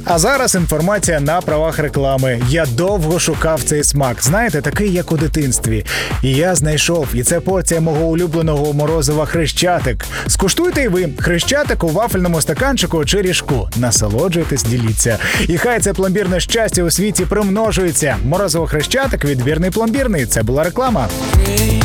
А зараз інформація на правах реклами. Я довго шукав цей смак. Знаєте, такий, як у дитинстві. І я знайшов. І це порція мого улюбленого морозива Хрещатик. Скуштуйте й ви Хрещатик у вафельному стаканчику чи ріжку. Насолоджуйтесь, діліться. І хай це пломбірне щастя у світі примножується. Морозиво Хрещатик, відбірний пломбірний. Це була реклама.